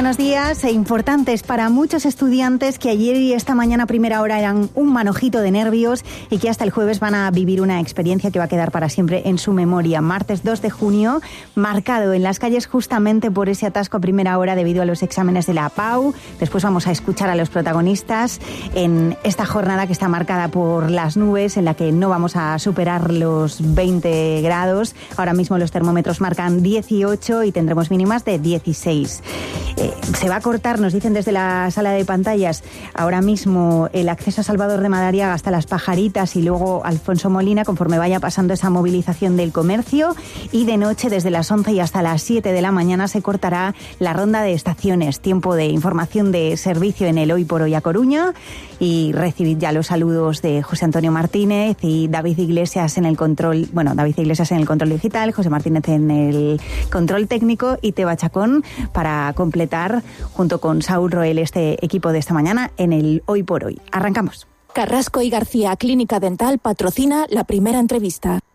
buenos días. Importantes para muchos estudiantes que ayer y esta mañana a primera hora eran un manojito de nervios y que hasta el jueves van a vivir una experiencia que va a quedar para siempre en su memoria. Martes 2 de junio, marcado en las calles justamente por ese atasco a primera hora debido a los exámenes de la APAU. Después vamos a escuchar a los protagonistas en esta jornada que está marcada por las nubes, en la que no vamos a superar los 20 grados. Ahora mismo los termómetros marcan 18 y tendremos mínimas de 16. Se va a cortar, nos dicen desde la sala de pantallas, ahora mismo el acceso a Salvador de Madariaga hasta Las Pajaritas y luego Alfonso Molina conforme vaya pasando esa movilización del comercio, y de noche desde las 11 y hasta las 7 de la mañana se cortará la ronda de estaciones. Tiempo de información de servicio en el Hoy por Hoy a Coruña, y recibid ya los saludos de José Antonio Martínez y David Iglesias en el control, David Iglesias en el control digital, José Martínez en el control técnico y Teba Chacón para completar junto con Saúl Roel este equipo de esta mañana en el Hoy por Hoy. Arrancamos. Carrasco y García Clínica Dental patrocina la primera entrevista.